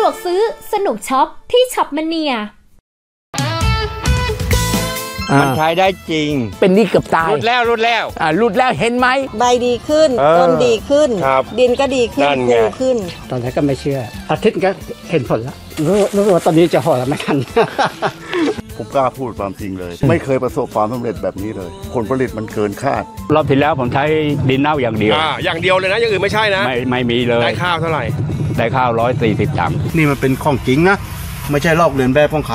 กซื้อสนุกช็อปที่ช็อปมเนียมันใช้ได้จริงเป็นนี่เกือบตายรุดแล้วรุดแล้วเห็นไหมใบดีขึ้นต้นดีขึ้นดินก็ดีขึ้นฟูขึ้นตอนแรกก็ไม่เชื่ออาทิตย์ก็เห็นผลแล้วรู้ว่าตอนนี้จะห่อแล้วไม่ทันผมกล้าพูดความจริงเลยไม่เคยประสบความสำเร็จแบบนี้เลยผลผลิตมันเกินคาดรอบที่แล้วผมใช้ดินเน่าอย่างเดียวอย่างเดียวเลยนะอย่างอื่นไม่ใช่นะไม่มีเลยได้ข้าวเท่าไหร่ได้ข้าว140 ตังค์นี่มันเป็นของจริงนะไม่ใช่ลอกเลียนแบบของเขา